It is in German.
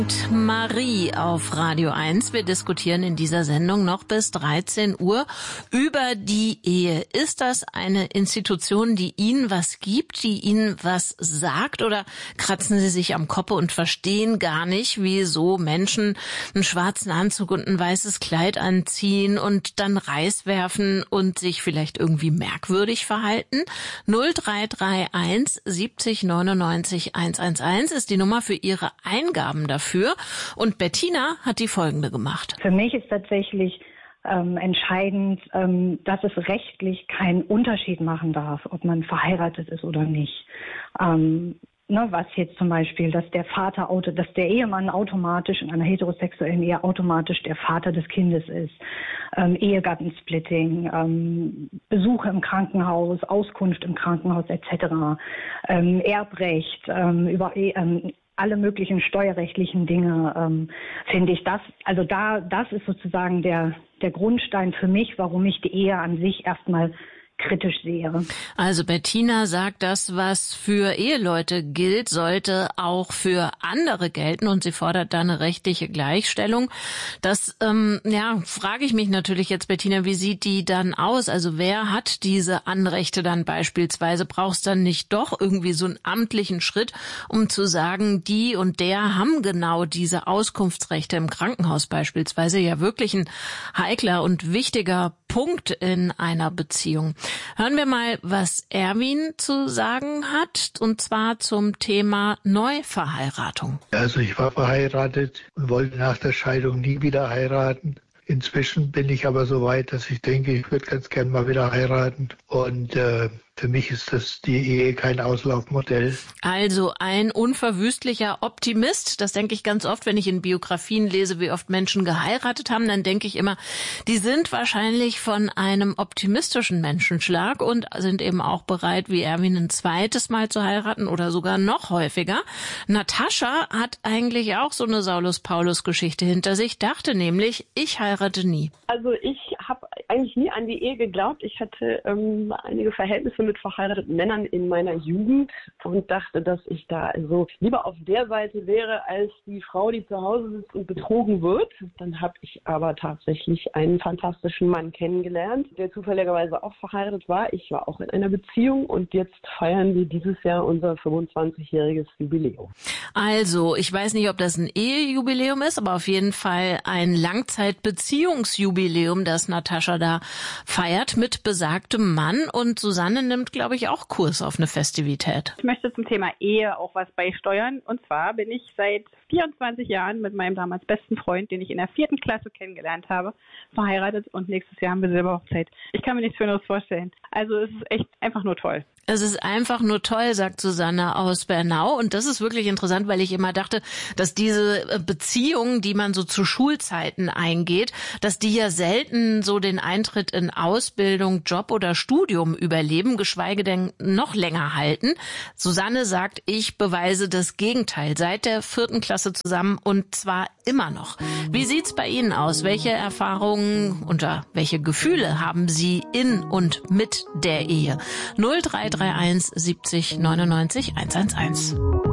Marie auf Radio 1. Wir diskutieren in dieser Sendung noch bis 13 Uhr über die Ehe. Ist das eine Institution, die Ihnen was gibt, die Ihnen was sagt, oder kratzen Sie sich am Kopf und verstehen gar nicht, wieso Menschen einen schwarzen Anzug und ein weißes Kleid anziehen und dann Reis werfen und sich vielleicht irgendwie merkwürdig verhalten? 0331 70 99 111 ist die Nummer für Ihre Eingaben dafür. Und Bettina hat die folgende gemacht. Für mich ist tatsächlich entscheidend, dass es rechtlich keinen Unterschied machen darf, ob man verheiratet ist oder nicht. Was jetzt zum Beispiel, dass der Ehemann automatisch in einer heterosexuellen Ehe automatisch der Vater des Kindes ist. Ehegattensplitting, Besuche im Krankenhaus, Auskunft im Krankenhaus etc., Erbrecht, alle möglichen steuerrechtlichen Dinge, finde ich das. Also das ist sozusagen der Grundstein für mich, warum ich die Ehe an sich erstmal kritisch sehe. Also Bettina sagt, das, was für Eheleute gilt, sollte auch für andere gelten, und sie fordert da eine rechtliche Gleichstellung. Das frage ich mich natürlich jetzt, Bettina, wie sieht die dann aus? Also wer hat diese Anrechte dann beispielsweise? Brauchst dann nicht doch irgendwie so einen amtlichen Schritt, um zu sagen, die und der haben genau diese Auskunftsrechte im Krankenhaus beispielsweise? Ja, wirklich ein heikler und wichtiger Punkt in einer Beziehung. Hören wir mal, was Erwin zu sagen hat, und zwar zum Thema Neuverheiratung. Also ich war verheiratet und wollte nach der Scheidung nie wieder heiraten. Inzwischen bin ich aber so weit, dass ich denke, ich würde ganz gern mal wieder heiraten. Und für mich ist die Ehe kein Auslaufmodell. Also ein unverwüstlicher Optimist. Das denke ich ganz oft, wenn ich in Biografien lese, wie oft Menschen geheiratet haben. Dann denke ich immer, die sind wahrscheinlich von einem optimistischen Menschenschlag und sind eben auch bereit, wie Erwin, ein zweites Mal zu heiraten oder sogar noch häufiger. Natascha hat eigentlich auch so eine Saulus-Paulus-Geschichte hinter sich, dachte nämlich, ich heirate nie. Also ich habe eigentlich nie an die Ehe geglaubt. Ich hatte einige Verhältnisse mit verheirateten Männern in meiner Jugend und dachte, dass ich da also lieber auf der Seite wäre, als die Frau, die zu Hause sitzt und betrogen wird. Dann habe ich aber tatsächlich einen fantastischen Mann kennengelernt, der zufälligerweise auch verheiratet war. Ich war auch in einer Beziehung und jetzt feiern wir dieses Jahr unser 25-jähriges Jubiläum. Also, ich weiß nicht, ob das ein Ehejubiläum ist, aber auf jeden Fall ein Langzeitbeziehungsjubiläum, das Natascha da feiert mit besagtem Mann. Und Susanne nimmt, glaube ich, auch Kurs auf eine Festivität. Ich möchte zum Thema Ehe auch was beisteuern. Und zwar bin ich seit 24 Jahren mit meinem damals besten Freund, den ich in der 4. Klasse kennengelernt habe, verheiratet, und nächstes Jahr haben wir Silberhochzeit. Ich kann mir nichts Schöneres vorstellen. Also es ist echt einfach nur toll. Es ist einfach nur toll, sagt Susanne aus Bernau. Und das ist wirklich interessant, weil ich immer dachte, dass diese Beziehungen, die man so zu Schulzeiten eingeht, dass die ja selten so den Eintritt in Ausbildung, Job oder Studium überleben, geschweige denn noch länger halten. Susanne sagt, ich beweise das Gegenteil. Seit der 4. Klasse zusammen, und zwar immer noch. Wie sieht's bei Ihnen aus? Welche Erfahrungen oder welche Gefühle haben Sie in und mit der Ehe? 0331 70 99 111.